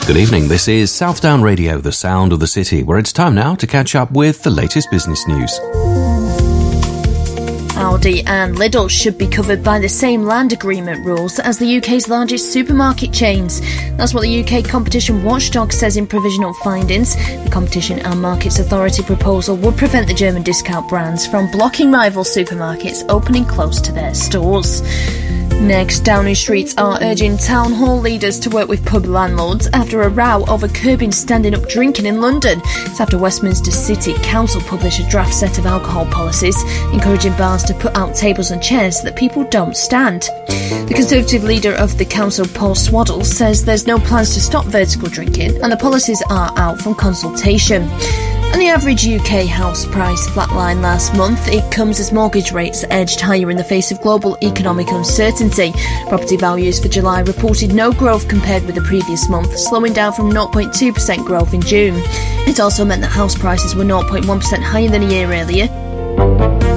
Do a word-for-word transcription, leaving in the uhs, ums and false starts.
Good evening, this is Southdown Radio, the sound of the city, where it's time now to catch up with the latest business news. Aldi and Lidl should be covered by the same land agreement rules as the U K's largest supermarket chains. That's what the U K Competition Watchdog says in provisional findings. The Competition and Markets Authority proposal would prevent the German discount brands from blocking rival supermarkets opening close to their stores. Next, Downing Streets are urging town hall leaders to work with pub landlords after a row over curbing standing up drinking in London. It's after Westminster City Council published a draft set of alcohol policies, encouraging bars to put out tables and chairs so that people don't stand. The Conservative leader of the council, Paul Swaddle, says there's no plans to stop vertical drinking and the policies are out from consultation. And the average U K house price flatlined last month. It comes as mortgage rates edged higher in the face of global economic uncertainty. Property values for July reported no growth compared with the previous month, slowing down from zero point two percent growth in June. It also meant that house prices were zero point one percent higher than a year earlier.